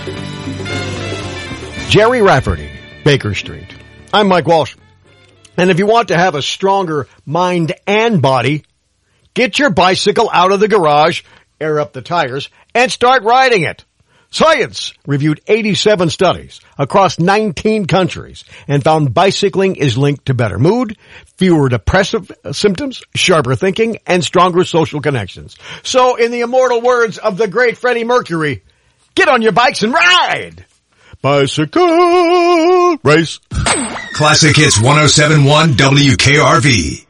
Jerry Rafferty, Baker Street. I'm Mike Walsh. And if you want to have a stronger mind and body, get your bicycle out of the garage, air up the tires, and start riding it. Science reviewed 87 studies across 19 countries and found bicycling is linked to better mood, fewer depressive symptoms, sharper thinking, and stronger social connections. So in the immortal words of the great Freddie Mercury, get on your bikes and ride! Bicycle race. Classic Hits 107.1 WKRV.